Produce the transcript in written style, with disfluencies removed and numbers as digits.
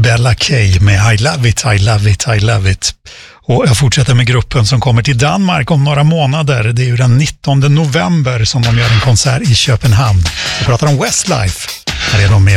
Bella Kay med I Love It, I Love It, I Love It. Och jag fortsätter med gruppen som kommer till Danmark om några månader. Det är ju den 19 november som de gör en konsert i Köpenhamn. Vi pratar om Westlife. Här är de med